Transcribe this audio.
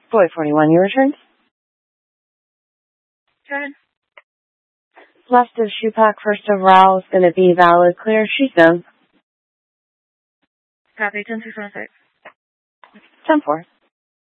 Boy 41, you returned? Turn. Left of Shupak, first of Rao is going to be valid clear. She's done. Copy, 10-616. 10-4.